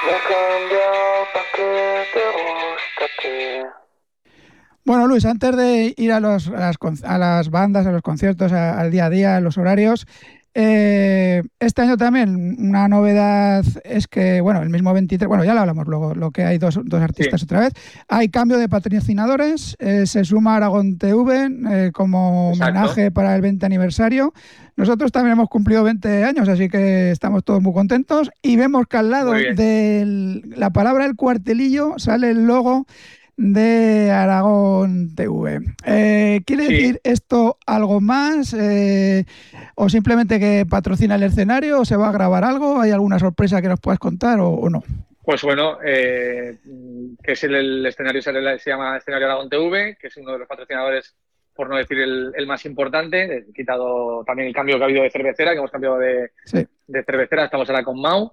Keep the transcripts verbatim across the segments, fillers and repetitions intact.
Bueno, Luis, antes de ir a, los, a, las, a las bandas, a los conciertos, a, al día a día, a los horarios, eh, este año también una novedad es que, bueno, el mismo veintitrés, bueno, ya lo hablamos luego, lo que hay dos, dos artistas Sí. otra vez, hay cambio de patrocinadores, eh, se suma Aragón T V eh, como Exacto. homenaje para el veinte aniversario. Nosotros también hemos cumplido veinte años, así que estamos todos muy contentos y vemos que al lado de la palabra El Cuartelillo sale el logo de Aragón T V. Eh, ¿Quiere Sí. decir esto algo más? Eh, ¿O simplemente que patrocina el escenario? ¿O se va a grabar algo? ¿Hay alguna sorpresa que nos puedas contar o, o no? Pues bueno, eh, que es el, el escenario, se llama Escenario Aragón T V, que es uno de los patrocinadores, por no decir el, el más importante. He quitado también el cambio que ha habido de cervecera, que hemos cambiado de, sí. de cervecera, estamos ahora con Mau.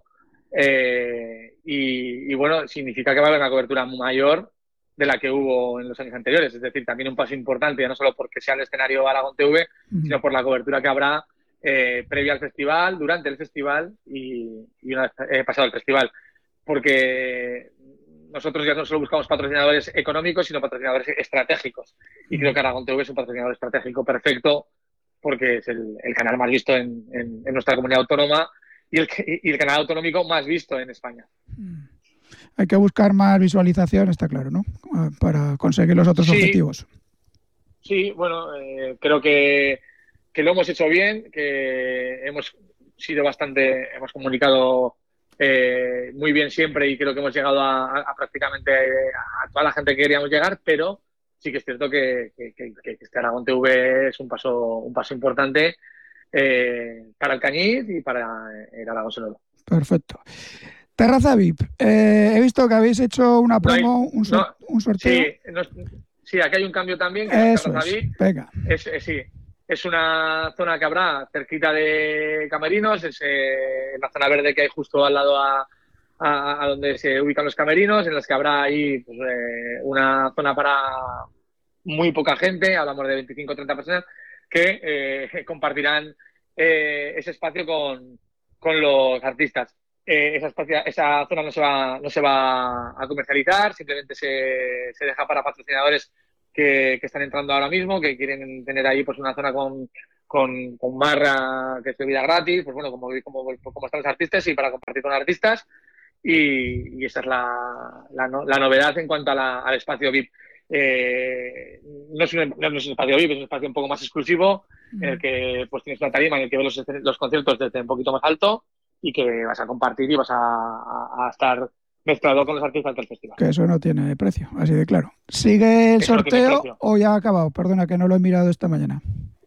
Eh, y, y bueno, significa que va a haber una cobertura mayor de la que hubo en los años anteriores. Es decir, también un paso importante, ya no solo porque sea el escenario Aragón T V, uh-huh. sino por la cobertura que habrá eh, previa al festival, durante el festival y, y una vez eh, pasado el festival. Porque nosotros ya no solo buscamos patrocinadores económicos, sino patrocinadores estratégicos. Y creo que Aragón T V es un patrocinador estratégico perfecto porque es el, el canal más visto en, en, en nuestra comunidad autónoma y el, y el canal autonómico más visto en España. Hay que buscar más visualización, está claro, ¿no? Para conseguir los otros sí, objetivos. Sí, bueno, eh, creo que, que lo hemos hecho bien, que hemos sido bastante, hemos comunicado eh, muy bien siempre y creo que hemos llegado a, a, a prácticamente a toda la gente que queríamos llegar, pero sí que es cierto que, que, que, que este Aragón T V es un paso, un paso importante eh, para el Cañiz y para el Aragón Sonoro. Perfecto. Terraza V I P. Eh, he visto que habéis hecho una promo, no hay, un, sor no, un sorteo. Sí, no, sí, aquí hay un cambio también. Que Eso Terraza es. V I P. Venga. Es, es, sí, es una zona que habrá cerquita de camerinos, es eh, la zona verde que hay justo al lado a, a, a donde se ubican los camerinos, en las que habrá ahí pues, eh, una zona para muy poca gente, hablamos de veinticinco o treinta personas, que eh, compartirán eh, ese espacio con, con los artistas. Eh, esa, espacio, esa zona no se va, no se va a comercializar, simplemente se, se deja para patrocinadores que, que están entrando ahora mismo, que quieren tener ahí pues una zona con, con, con barra que es bebida gratis, pues bueno, como, como, como están los artistas y para compartir con artistas. Y, y esa es la, la, la novedad en cuanto a la, al espacio V I P. Eh, no, es un, no es un espacio V I P, es un espacio un poco más exclusivo, en el que pues tienes una tarima en el que ves los, los conciertos desde un poquito más alto y que vas a compartir y vas a, a, a estar mezclado con los artistas del festival. Que eso no tiene precio, así de claro. ¿Sigue el eso sorteo no o ya ha acabado? Perdona, que no lo he mirado esta mañana.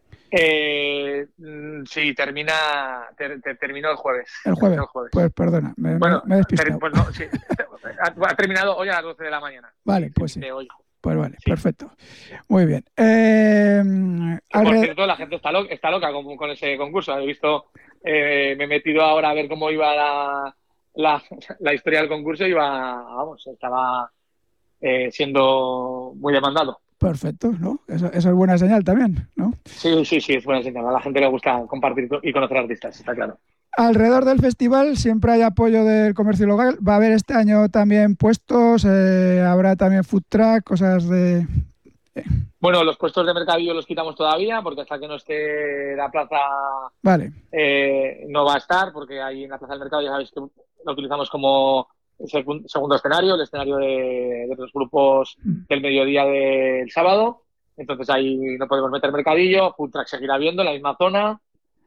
Eh, sí, termina, ter, ter, terminó el jueves. ¿El jueves? el jueves. Pues perdona, me, bueno, me he despistado. Ter, pues no, sí, ha, ha terminado hoy a las doce de la mañana. Vale, pues sí. Hoy. Pues vale, sí. Perfecto. Muy bien. Eh, por alred... cierto, la gente está loca, está loca con, con ese concurso. He visto, eh, me he metido ahora a ver cómo iba la, la, la historia del concurso y iba, vamos, estaba eh, siendo muy demandado. Perfecto, ¿no? Eso, eso es buena señal también, ¿no? Sí, sí, sí, es buena señal. A la gente le gusta compartir y conocer artistas, está claro. Alrededor del festival siempre hay apoyo del comercio local. Va a haber este año también puestos, eh, habrá también food truck, cosas de... Eh. Bueno, los puestos de mercadillo los quitamos todavía porque hasta que no esté la plaza vale. eh, no va a estar, porque ahí en la plaza del mercado ya sabéis que lo utilizamos como segundo escenario, el escenario de, de los grupos del mediodía del sábado. Entonces ahí no podemos meter mercadillo, food truck seguirá habiendo en la misma zona.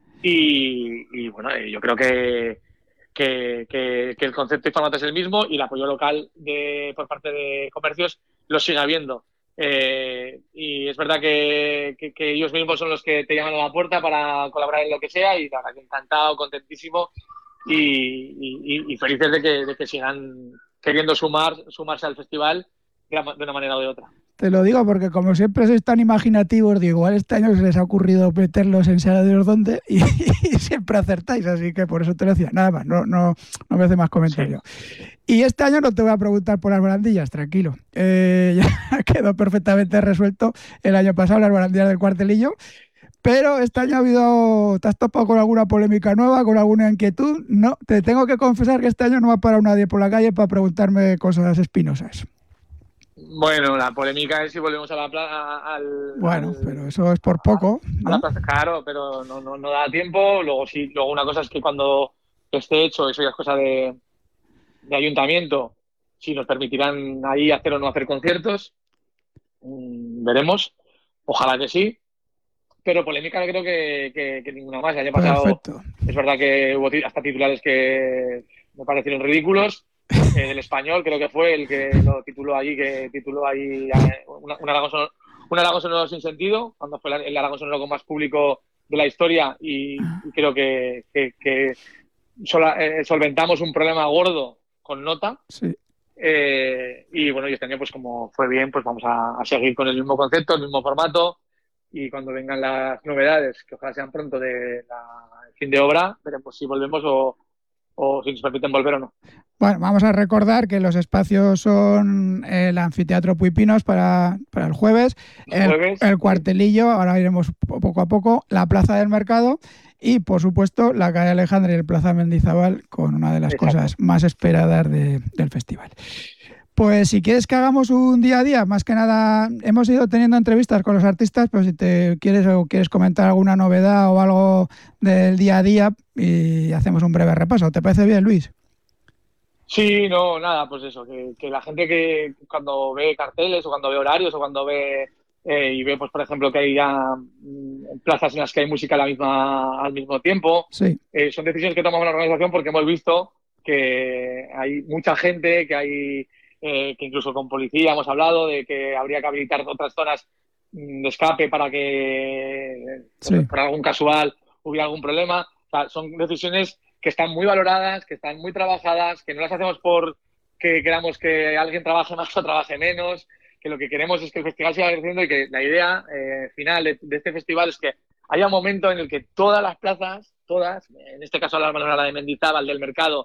Y, y bueno, yo creo que, que, que, que el concepto y formato es el mismo y el apoyo local de, por parte de comercios lo sigue habiendo. Eh, y es verdad que, que, que ellos mismos son los que te llaman a la puerta para colaborar en lo que sea y la verdad que encantado, contentísimo y, y, y felices de que, de que sigan queriendo sumar, sumarse al festival de una manera o de otra. Te lo digo porque como siempre sois tan imaginativos, digo, igual este año se les ha ocurrido meterlos en Sala de Dios donde y, y siempre acertáis, así que por eso te lo decía. Nada más, no, no, no me hace más comentario. Sí. Y este año no te voy a preguntar por las barandillas, tranquilo. Eh, ya quedó perfectamente resuelto el año pasado las barandillas del Cuartelillo. Pero este año ha habido, ¿te has topado con alguna polémica nueva, con alguna inquietud? No, te tengo que confesar que este año no me ha parado nadie por la calle para preguntarme cosas espinosas. Bueno, la polémica es si volvemos a la plaza, al, Bueno, al, pero eso es por poco, a la ¿no? plaza, claro, pero no, no, no da tiempo. Luego sí, luego una cosa es que cuando esté hecho, eso ya es cosa de, de ayuntamiento, si nos permitirán ahí hacer o no hacer conciertos, mm, veremos. Ojalá que sí. Pero polémica no creo que, que, que ninguna más. El año pasado Perfecto. es verdad que hubo hasta titulares que me parecieron ridículos. Eh, del Español creo que fue el que lo tituló allí, que tituló ahí eh, un, un, Aragón sonoro, un Aragón sonoro sin sentido, cuando fue el Aragón sonoro con más público de la historia y, y creo que, que, que sola, eh, solventamos un problema gordo con nota. Sí. Eh, y bueno, y este año pues como fue bien, pues vamos a, a seguir con el mismo concepto, el mismo formato. Y cuando vengan las novedades, que ojalá sean pronto, de la fin de obra, veremos si volvemos o, o si nos permiten volver o no. Bueno, vamos a recordar que los espacios son el Anfiteatro Puipinos para, para el jueves, el, jueves el Cuartelillo, ahora iremos poco a poco, la Plaza del Mercado y, por supuesto, la calle Alejandra y el Plaza Mendizábal, con una de las Exacto. cosas más esperadas de, del festival. Pues si quieres que hagamos un día a día, más que nada hemos ido teniendo entrevistas con los artistas, pero si te quieres o quieres comentar alguna novedad o algo del día a día y hacemos un breve repaso. ¿Te parece bien, Luis? Sí, no, nada, pues eso, que, que la gente que cuando ve carteles o cuando ve horarios o cuando ve eh, y ve, pues por ejemplo, que hay ya mm, plazas en las que hay música a la misma, al mismo tiempo, sí. eh, son decisiones que tomamos la organización porque hemos visto que hay mucha gente, que hay Eh, que incluso con policía hemos hablado de que habría que habilitar otras zonas de escape para que sí. por, por algún casual hubiera algún problema. O sea, son decisiones que están muy valoradas, que están muy trabajadas, que no las hacemos por que queramos que alguien trabaje más o trabaje menos, que lo que queremos es que el festival siga creciendo y que la idea eh, final de, de este festival es que haya un momento en el que todas las plazas, todas, en este caso hablamos ahora de Mendizábal, del Mercado,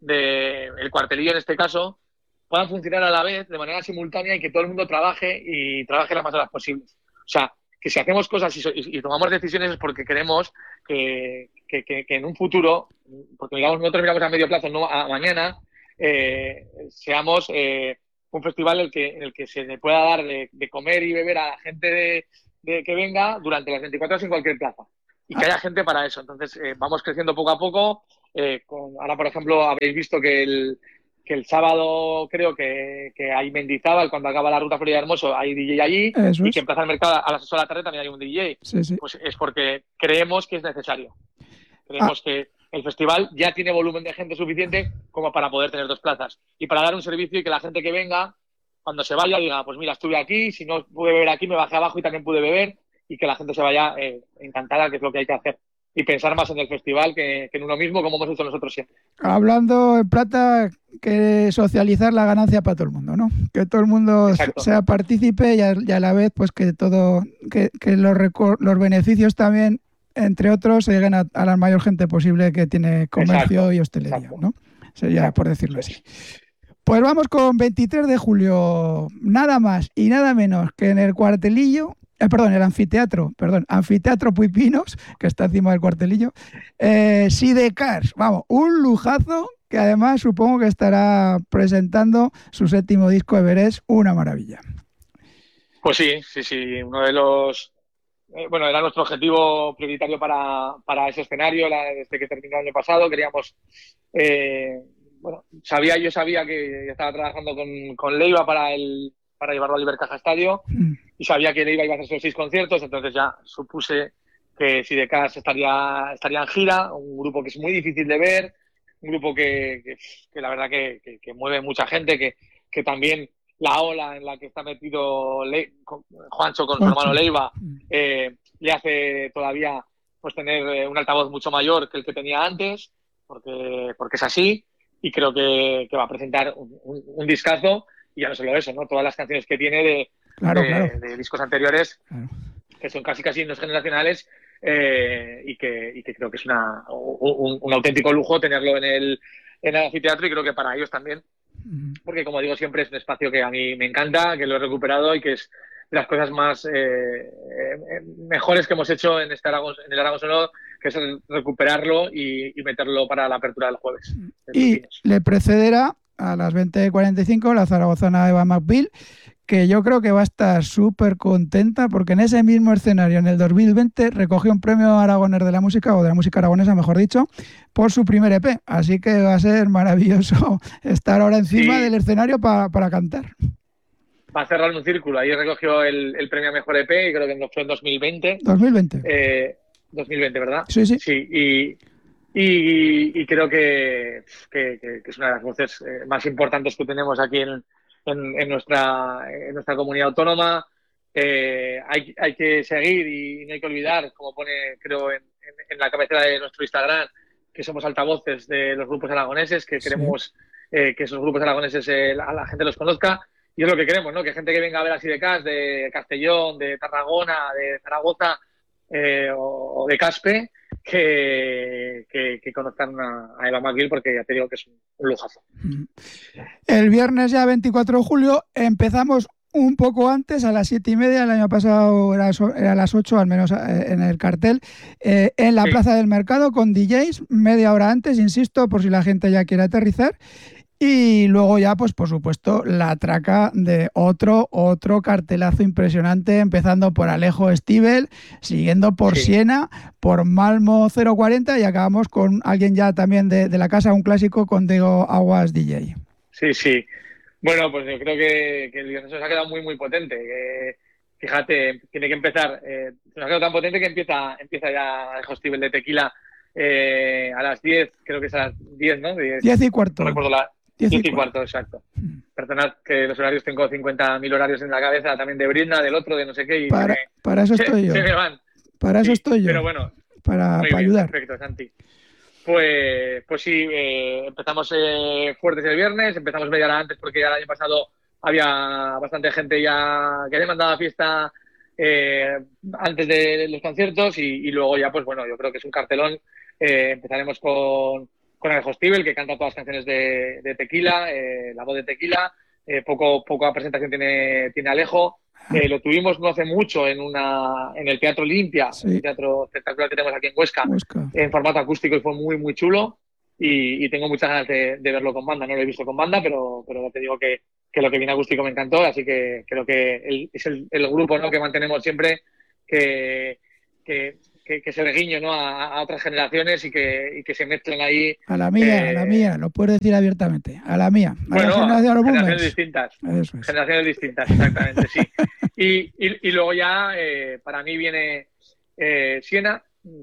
del de Cuartelillo en este caso, puedan funcionar a la vez de manera simultánea y que todo el mundo trabaje y trabaje las más horas posibles. O sea, que si hacemos cosas y, y, y tomamos decisiones es porque queremos que, que, que, que en un futuro, porque digamos nosotros miramos a medio plazo, no a mañana, eh, seamos eh, un festival en el, que, en el que se le pueda dar de, de comer y beber a la gente de, de que venga durante las veinticuatro horas en cualquier plaza. Y que haya gente para eso. Entonces, eh, vamos creciendo poco a poco. Eh, con, ahora, por ejemplo, habréis visto que el que el sábado creo que, que hay Mendizábal, cuando acaba la ruta Florida Hermoso, hay D J allí, Eso y es. que en Plaza del Mercado a las ocho de la tarde también hay un D J. Sí, sí. Pues es porque creemos que es necesario. Creemos ah. que el festival ya tiene volumen de gente suficiente como para poder tener dos plazas. Y para dar un servicio y que la gente que venga, cuando se vaya, diga, pues mira, estuve aquí, si no pude beber aquí, me bajé abajo y también pude beber, y que la gente se vaya eh, encantada, que es lo que hay que hacer. Y pensar más en el festival que, que en uno mismo, como hemos hecho nosotros siempre. Hablando en plata, que socializar la ganancia para todo el mundo, ¿no? Que todo el mundo Exacto. sea partícipe y a, y a la vez, pues que todo, que, que los, los beneficios también, entre otros, se lleguen a, a la mayor gente posible que tiene comercio Exacto. y hostelería, Exacto. ¿no? Sería Exacto. por decirlo así. Pues vamos con veintitrés de julio, nada más y nada menos que en el Cuartelillo. Eh, perdón, el anfiteatro, perdón, Anfiteatro Puipinos, que está encima del Cuartelillo. Eh, Sidecars, vamos, un lujazo que además supongo que estará presentando su séptimo disco Everest, una maravilla. Pues sí, sí, sí, uno de los... Eh, bueno, era nuestro objetivo prioritario para, para ese escenario, la, desde que terminó el año pasado. Queríamos... Eh, bueno, sabía, yo sabía que estaba trabajando con, con Leiva para el... para llevarlo al Ibercaja Estadio mm. y sabía que Leiva iba a hacer sus seis conciertos, entonces ya supuse que Sidecars estaría, estaría en gira, un grupo que es muy difícil de ver, un grupo que, que, que la verdad que, que, que mueve mucha gente, que, que también la ola en la que está metido Le, con, Juancho con Juancho. su hermano Leiva eh, le hace todavía pues tener eh, un altavoz mucho mayor que el que tenía antes, porque, porque es así, y creo que, que va a presentar un, un, un discazo. Y ya no solo eso, ¿no? Todas las canciones que tiene de, claro, de, claro. de discos anteriores, claro. que son casi casi himnos generacionales, eh, y, que, y que creo que es una, un, un auténtico lujo tenerlo en el, en el anfiteatro, y creo que para ellos también, porque como digo siempre es un espacio que a mí me encanta, que lo he recuperado y que es de las cosas más eh, eh, mejores que hemos hecho en este Aragón, en el Aragón Sonoro, que es recuperarlo y, y meterlo para la apertura del jueves. Y le precederá a las veinte cuarenta y cinco la zaragozana Eva McBeal, que yo creo que va a estar súper contenta porque en ese mismo escenario, en el dos mil veinte, recogió un premio Aragoner de la música, o de la música aragonesa, mejor dicho, por su primer E P. Así que va a ser maravilloso estar ahora encima sí. del escenario pa, para cantar. Va a cerrar un círculo. Ahí recogió el, el premio a mejor E P y creo que fue en dos mil veinte. dos mil veinte. Eh, dos mil veinte, ¿verdad? Sí, sí. Sí, y... Y, y creo que, que, que es una de las voces más importantes que tenemos aquí en, en, en, nuestra, en nuestra comunidad autónoma. Eh, hay, hay que seguir y no hay que olvidar, como pone, creo, en, en, en la cabecera de nuestro Instagram, que somos altavoces de los grupos aragoneses, que sí. queremos eh, que esos grupos aragoneses eh, la, la gente los conozca. Y es lo que queremos, ¿no? Que gente que venga a ver a Sidecas de Castellón, de Tarragona, de Zaragoza eh, o, o de Caspe, Que, que, que conozcan a, a Eva McBeal, porque ya te digo que es un, un lujazo. El viernes ya veinticuatro de julio empezamos un poco antes, a las siete y media. El año pasado era, era a las ocho, al menos en el cartel, eh, en la sí. Plaza del Mercado con D Js, media hora antes, insisto, por si la gente ya quiere aterrizar. Y luego ya, pues por supuesto, la traca de otro, otro cartelazo impresionante, empezando por Alejo Stivel, siguiendo por sí. Siena, por Malmo cero cuarenta y acabamos con alguien ya también de, de la casa, un clásico, con Diego Aguas D J. Sí, sí. Bueno, pues yo creo que, que el viernes nos ha quedado muy, muy potente. Eh, fíjate, tiene que empezar, eh, nos ha quedado tan potente que empieza, empieza ya Alejo Stivel de Tequila eh, a las diez, creo que es a las diez, ¿no? diez y cuarto. No recuerdo la... diez y cuarto, exacto. Perdonad que los horarios, tengo cincuenta mil horarios en la cabeza, también de Brinda, del otro, de no sé qué. Y para, me, para eso estoy se, yo. Se me van. Para eso sí, estoy yo. Pero bueno, para, para ayudar. Perfecto, Santi. Pues, pues sí, eh, empezamos eh, fuertes el viernes, empezamos media hora antes porque ya el año pasado había bastante gente ya que le mandaba fiesta eh, antes de los conciertos y, y luego ya, pues bueno, yo creo que es un cartelón. Eh, empezaremos con... con Alejo Stivel, que canta todas las canciones de, de Tequila, eh, la voz de Tequila. Eh, poco, poca presentación tiene, tiene Alejo. Eh, lo tuvimos no hace mucho en una en el Teatro Olimpia, sí. el teatro espectacular que tenemos aquí en Huesca, Huesca, en formato acústico, y fue muy, muy chulo. Y, y tengo muchas ganas de, de verlo con banda. No lo he visto con banda, pero, pero te digo que, que lo que viene acústico me encantó. Así que creo que el, es el, el grupo, ¿no?, que mantenemos siempre, que... que Que, que se le guiño, ¿no?, a, a otras generaciones y que, y que se mezclen ahí. A la mía, eh... a la mía, lo puedes decir abiertamente. A la mía. A bueno, la generación de los generaciones distintas. Eso es. Generaciones distintas, exactamente, sí. Y, y, y luego ya, eh, para mí viene eh, Siena,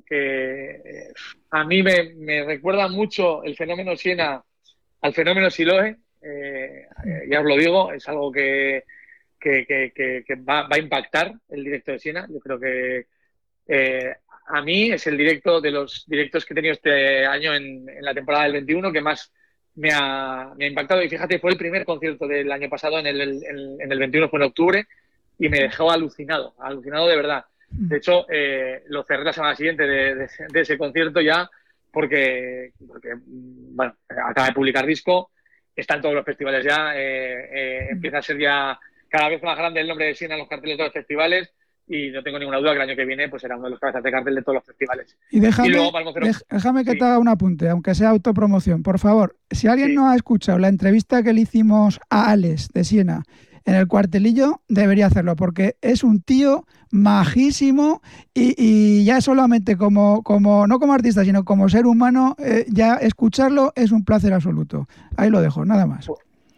que eh, a mí me, me recuerda mucho el fenómeno Siena al fenómeno Siloe. Eh, eh, ya os lo digo, es algo que, que, que, que, que va, va a impactar el directo de Siena. Yo creo que eh, a mí es el directo de los directos que he tenido este año en, en la temporada del veintiuno que más me ha, me ha impactado. Y fíjate, fue el primer concierto del año pasado, en el, en, en el veintiuno, fue en octubre, y me dejó alucinado, alucinado de verdad. De hecho, eh, lo cerré la semana siguiente de, de, de ese concierto ya, porque, porque, bueno, acaba de publicar disco, está en todos los festivales ya, eh, eh, empieza a ser ya cada vez más grande el nombre de Siena en los carteles de los festivales. Y no tengo ninguna duda que el año que viene pues será uno de los cabezas de cartel de todos los festivales. Y déjame, y luego, Palmocero, déjame que sí. te haga un apunte, aunque sea autopromoción. Por favor, si alguien sí. no ha escuchado la entrevista que le hicimos a Alex de Siena en el Cuartelillo, debería hacerlo, porque es un tío majísimo y, y ya solamente como, como, no como artista, sino como ser humano, eh, ya escucharlo es un placer absoluto. Ahí lo dejo, nada más.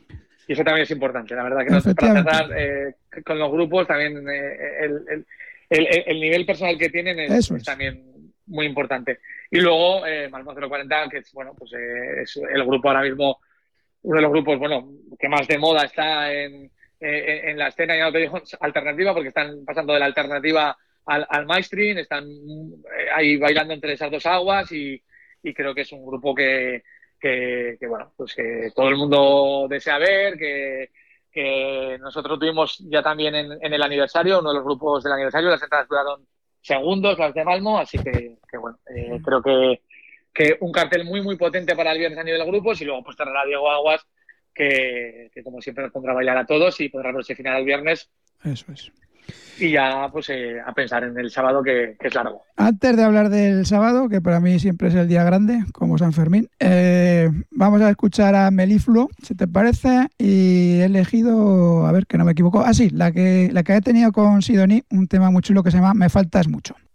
Y eso también es importante, la verdad, que no, para cerrar eh, con los grupos también eh, el, el, el, el nivel personal que tienen es, es. es también muy importante. Y luego eh, Malmo cero cuarenta, que es, bueno, pues eh, es el grupo ahora mismo, uno de los grupos, bueno, que más de moda está en, en, en la escena, ya no te digo alternativa, porque están pasando de la alternativa al, al mainstream, están ahí bailando entre esas dos aguas y, y creo que es un grupo que Que, que bueno, pues que todo el mundo desea ver, que, que nosotros tuvimos ya también en, en el aniversario, uno de los grupos del aniversario, las entradas duraron segundos, las de Malmo, así que, que bueno, eh, creo que, que un cartel muy muy potente para el viernes a nivel de grupos, y luego pues tendrá a Diego Aguas, que, que como siempre nos pondrá a bailar a todos y podrá verse final el viernes. Eso es. Y ya, pues, eh, a pensar en el sábado, que, que es largo. Antes de hablar del sábado, que para mí siempre es el día grande, como San Fermín, eh, vamos a escuchar a Melifluo, si te parece, y he elegido, a ver que no me equivoco, ah sí, la que, la que he tenido con Sidoní, un tema muy chulo que se llama Me faltas mucho.